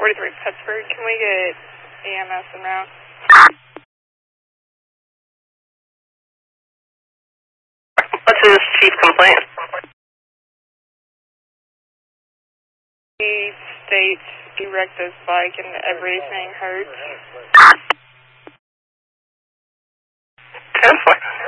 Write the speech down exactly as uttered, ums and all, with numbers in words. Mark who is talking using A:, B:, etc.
A: forty-three Pittsburgh, can we get E M S en route?
B: What's his chief complaint?
A: He states he wrecked his bike and everything hurts.
B: ten four.